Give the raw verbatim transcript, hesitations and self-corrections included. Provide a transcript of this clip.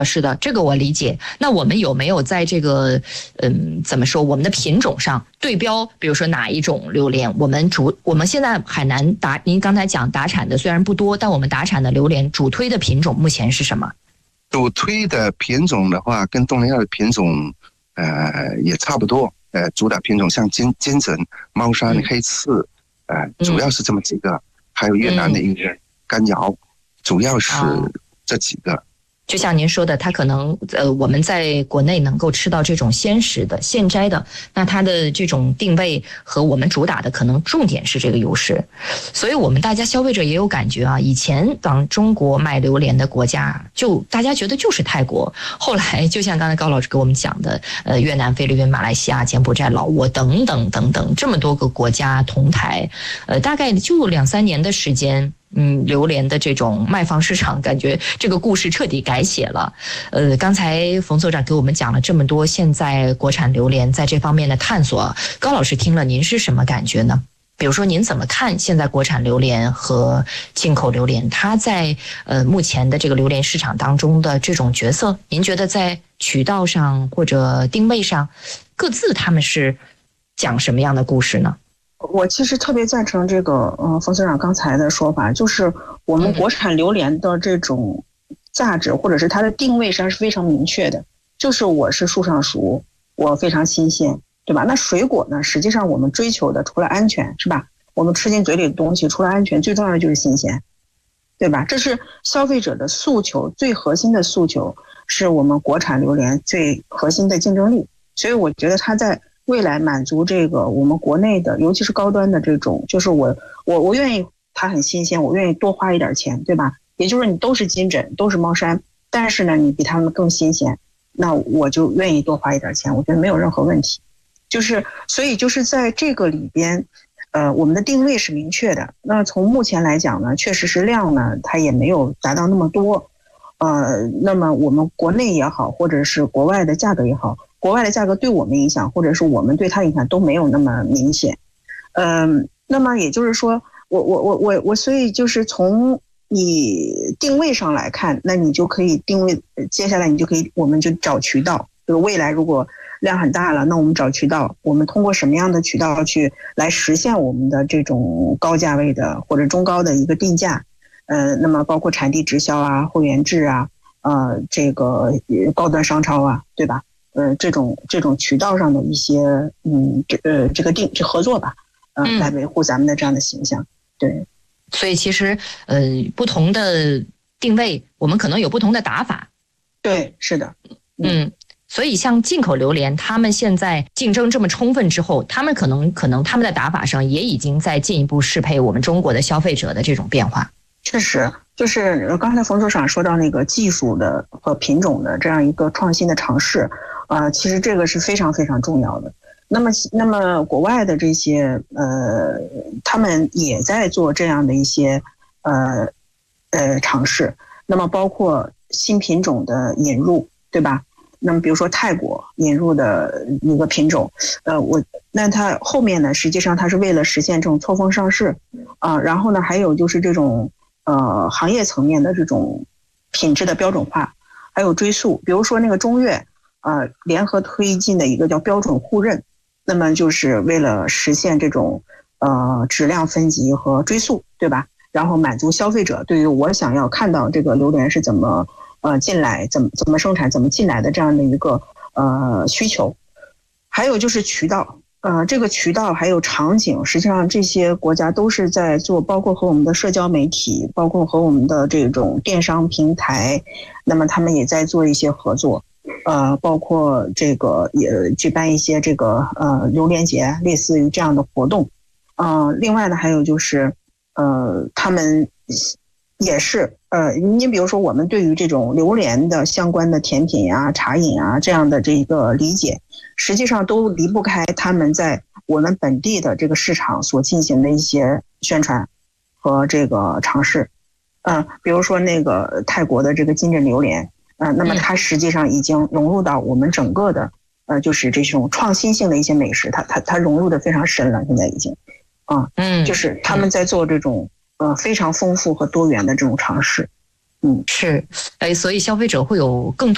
是的，这个我理解。那我们有没有在这个，嗯，怎么说，我们的品种上对标，比如说哪一种榴莲？我们主我们现在海南达，您刚才讲达产的虽然不多，但我们达产的榴莲主推的品种目前是什么？ 主推的品种的话，跟东南亚的品种，呃，也差不多。呃，主打品种像金金枕、猫山、黑刺，呃，主要是这么几个，嗯、还有越南的一个干瑶，主要是这几个。 就像您说的，它可能呃我们在国内能够吃到这种鲜食的现摘的，那它的这种定位和我们主打的可能重点是这个优势，所以我们大家消费者也有感觉啊。以前往中国卖榴莲的国家，就大家觉得就是泰国，后来就像刚才高老师给我们讲的，呃越南、菲律宾、马来西亚、柬埔寨、老挝等等等等这么多个国家同台，呃大概就两三年的时间。嗯，榴莲的这种卖方市场，感觉这个故事彻底改写了。呃，刚才冯所长给我们讲了这么多，现在国产榴莲在这方面的探索，高老师听了您是什么感觉呢？比如说您怎么看现在国产榴莲和进口榴莲，它在呃目前的这个榴莲市场当中的这种角色？您觉得在渠道上或者定位上，各自他们是讲什么样的故事呢？ 我其实特别赞成这个，嗯，冯所长刚才的说法，就是我们国产榴莲的这种价值，或者是它的定位上是非常明确的，就是我是树上熟，我非常新鲜，对吧？那水果呢，实际上我们追求的除了安全，是吧？我们吃进嘴里的东西，除了安全，最重要的就是新鲜，对吧？这是消费者的诉求，最核心的诉求，是我们国产榴莲最核心的竞争力。所以我觉得它在未来满足这个我们国内的，尤其是高端的这种，就是我我我愿意它很新鲜，我愿意多花一点钱，对吧？也就是你都是金枕，都是猫山，但是呢你比他们更新鲜，那我就愿意多花一点钱，我觉得没有任何问题。就是所以就是在这个里边，呃，我们的定位是明确的。那从目前来讲呢，确实是量呢它也没有达到那么多，呃，那么我们国内也好，或者是国外的价格也好。国外的价格对我们影响，或者是我们对它影响都没有那么明显，嗯、呃，那么也就是说，我我我我我，所以就是从你定位上来看，那你就可以定位，接下来你就可以，我们就找渠道，就是未来如果量很大了，那我们找渠道，我们通过什么样的渠道去来实现我们的这种高价位的或者中高的一个定价，呃，那么包括产地直销啊、会员制啊，呃，这个高端商超啊，对吧？呃，这种这种渠道上的一些，嗯，这呃这个定这合作吧，呃，来维护咱们的这样的形象，对。 所以其实，呃，不同的定位，我们可能有不同的打法。 对，是的， 嗯。嗯，所以像进口榴莲，他们现在竞争这么充分之后，他们可能可能他们的打法上也已经在进一步适配我们中国的消费者的这种变化。 确实，就是刚才冯所长说到那个技术的和品种的这样一个创新的尝试。啊、呃，其实这个是非常非常重要的。那么，那么国外的这些呃，他们也在做这样的一些呃呃尝试。那么，包括新品种的引入，对吧？那么，比如说泰国引入的一个品种，呃，我那它后面呢，实际上它是为了实现这种错峰上市啊、呃，然后呢，还有就是这种呃行业层面的这种品质的标准化，还有追溯，比如说那个中越。呃，联合推进的一个叫标准互认，那么就是为了实现这种呃质量分级和追溯，对吧？然后满足消费者对于我想要看到这个榴莲是怎么呃进来、怎么怎么生产、怎么进来的这样的一个呃需求。还有就是渠道，呃，这个渠道还有场景，实际上这些国家都是在做，包括和我们的社交媒体，包括和我们的这种电商平台，那么他们也在做一些合作。呃，包括这个也举办一些这个呃榴莲节，类似于这样的活动。呃，另外呢，还有就是呃，他们也是呃，你比如说我们对于这种榴莲的相关的甜品啊、茶饮啊这样的这个理解，实际上都离不开他们在我们本地的这个市场所进行的一些宣传和这个尝试。嗯、呃，比如说那个泰国的这个金枕榴莲。呃，那么它实际上已经融入到我们整个的，呃，就是这种创新性的一些美食，它它它融入的非常深了，现在已经，啊，嗯，就是他们在做这种呃非常丰富和多元的这种尝试，嗯， 是，哎，所以消费者会有更多。